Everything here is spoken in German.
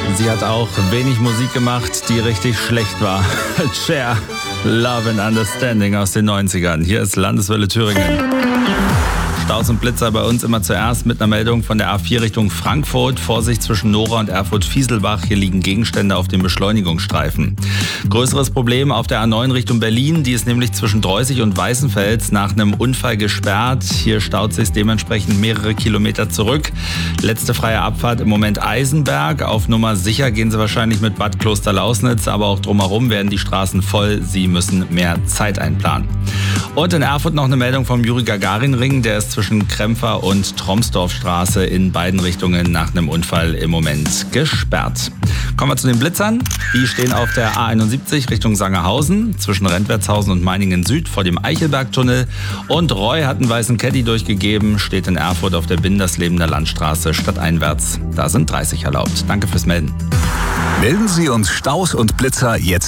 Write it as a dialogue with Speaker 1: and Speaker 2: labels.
Speaker 1: Sie hat auch wenig Musik gemacht, die richtig schlecht war. Cher, Love and Understanding aus den 90ern. Hier ist Landeswelle Thüringen. Staus und Blitzer bei uns immer zuerst mit einer Meldung von der A4 Richtung Frankfurt. Vorsicht zwischen Nora und Erfurt-Fieselbach. Hier liegen Gegenstände auf dem Beschleunigungsstreifen. Größeres Problem auf der A9 Richtung Berlin. Die ist nämlich zwischen Dreußig und Weißenfels nach einem Unfall gesperrt. Hier staut sich dementsprechend mehrere Kilometer zurück. Letzte freie Abfahrt im Moment Eisenberg. Auf Nummer sicher gehen Sie wahrscheinlich mit Bad Klosterlausnitz, aber auch drumherum werden die Straßen voll. Sie müssen mehr Zeit einplanen. Und in Erfurt noch eine Meldung vom Juri-Gagarin-Ring. Der ist zwischen Krempfer und Tromsdorfstraße in beiden Richtungen nach einem Unfall im Moment gesperrt. Kommen wir zu den Blitzern. Die stehen auf der A71 Richtung Sangerhausen, zwischen Rentwertshausen und Meiningen Süd vor dem Eichelbergtunnel. Und Roy hat einen weißen Caddy durchgegeben, steht in Erfurt auf der Binderslebener Landstraße stadteinwärts. Da sind 30 erlaubt. Danke fürs Melden.
Speaker 2: Melden Sie uns Staus und Blitzer jetzt